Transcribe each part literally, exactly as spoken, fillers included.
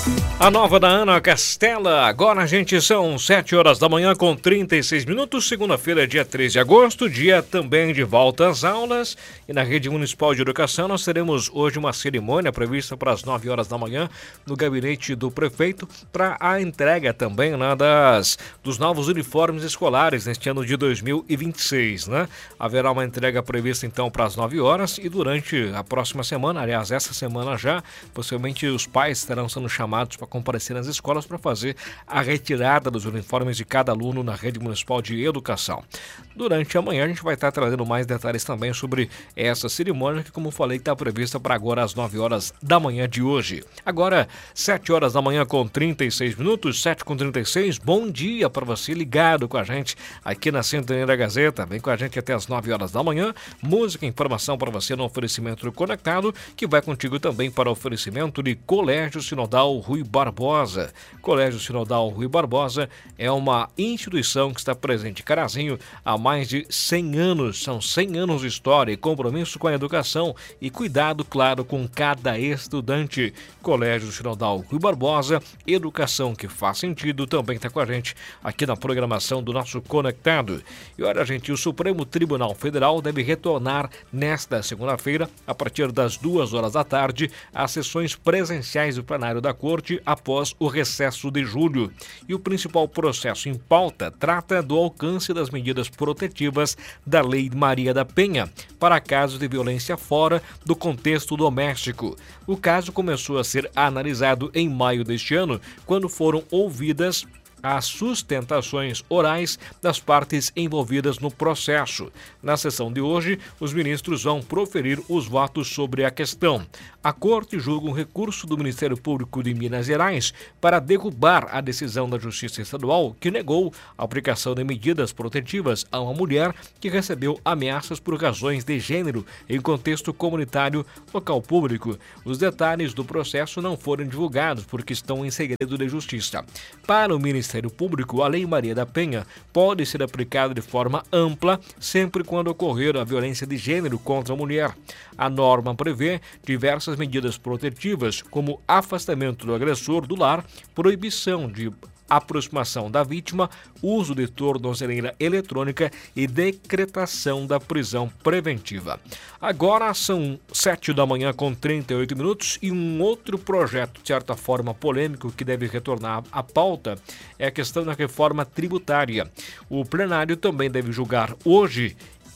A nova da Ana Castela. Agora, gente, são sete horas da manhã com trinta e seis minutos. Segunda-feira, dia três de agosto, dia também de volta às aulas. E na Rede Municipal de Educação nós teremos hoje uma cerimônia prevista para as nove horas da manhã no gabinete do prefeito para a entrega também, né, das, dos novos uniformes escolares neste ano de dois mil e vinte e seis, né? Haverá uma entrega prevista então para as nove horas e durante a próxima semana, aliás, essa semana já, possivelmente os pais estarão sendo chamados para comparecer nas escolas para fazer a retirada dos uniformes de cada aluno na Rede Municipal de Educação. Durante a manhã a gente vai estar trazendo mais detalhes também sobre essa cerimônia que, como falei, está prevista para agora às nove horas da manhã de hoje. Agora, sete horas da manhã com trinta e seis minutos, sete com trinta e seis. Bom dia para você ligado com a gente aqui na Sintonia da Gazeta. Vem com a gente até às nove horas da manhã. Música e informação para você no oferecimento conectado, que vai contigo também para o oferecimento de Colégio Sinodal Rui Barbosa. Colégio Sinodal Rui Barbosa é uma instituição que está presente em Carazinho há mais de cem anos. São cem anos de história e compromisso com a educação e cuidado, claro, com cada estudante. Colégio Sinodal Rui Barbosa, educação que faz sentido, também está com a gente aqui na programação do nosso Conectado. E olha, gente, o Supremo Tribunal Federal deve retornar nesta segunda-feira, a partir das duas horas da tarde, às sessões presenciais do plenário da Corte após o recesso de julho. E o principal processo em pauta trata do alcance das medidas protetivas da Lei Maria da Penha para casos de violência fora do contexto doméstico. O caso começou a ser analisado em maio deste ano, quando foram ouvidas as sustentações orais das partes envolvidas no processo. Na sessão de hoje, os ministros vão proferir os votos sobre a questão. A Corte julga um recurso do Ministério Público de Minas Gerais para derrubar a decisão da Justiça Estadual que negou a aplicação de medidas protetivas a uma mulher que recebeu ameaças por razões de gênero em contexto comunitário local público. Os detalhes do processo não foram divulgados porque estão em segredo de justiça. Para o Ministério Ministério Público, a Lei Maria da Penha pode ser aplicada de forma ampla sempre quando ocorrer a violência de gênero contra a mulher. A norma prevê diversas medidas protetivas, como afastamento do agressor do lar, proibição de aproximação da vítima, uso de tornozeleira eletrônica e decretação da prisão preventiva. Agora são sete da manhã com trinta e oito minutos e um outro projeto, de certa forma polêmico, que deve retornar à pauta é a questão da reforma tributária. O plenário também deve julgar hoje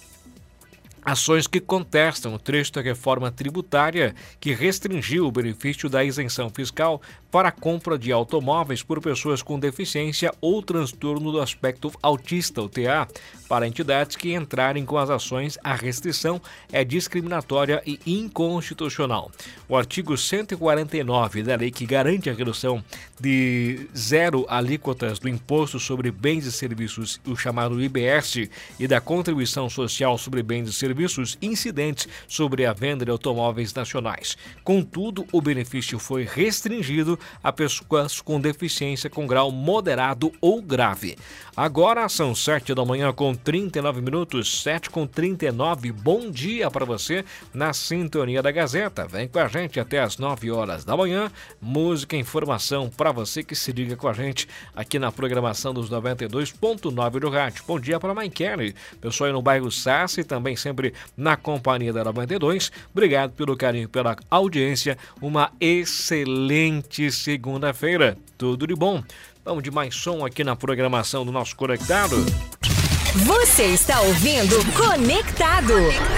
ações que contestam o trecho da reforma tributária que restringiu o benefício da isenção fiscal para a compra de automóveis por pessoas com deficiência ou transtorno do aspecto autista, o T A. Para entidades que entrarem com as ações, a restrição é discriminatória e inconstitucional. O artigo cento e quarenta e nove da lei que garante a redução de zero alíquotas do Imposto sobre Bens e Serviços, o chamado I B S, e da Contribuição Social sobre Bens e Serviços incidentes sobre a venda de automóveis nacionais. Contudo, o benefício foi restringido a pessoas com deficiência com grau moderado ou grave. Agora são sete da manhã com trinta e nove minutos, sete com trinta e nove. Bom dia para você na Sintonia da Gazeta. Vem com a gente até às nove horas da manhã. Música e informação para você que se liga com a gente aqui na programação dos noventa e dois ponto nove do rádio. Bom dia para a Maikele, pessoal aí no bairro Sassi, também sempre na companhia da noventa e dois. Obrigado pelo carinho, pela audiência. Uma excelente segunda-feira. Tudo de bom. Vamos de mais som aqui na programação do nosso Conectado. Você está ouvindo Conectado.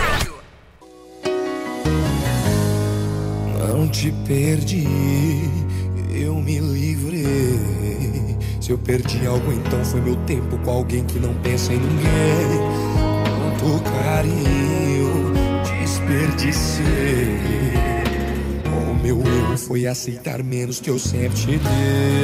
Não te perdi, eu me livrei. Se eu perdi algo, então foi meu tempo com alguém que não pensa em ninguém. Quanto carinho desperdicei. O meu erro foi aceitar menos que eu sempre te dei.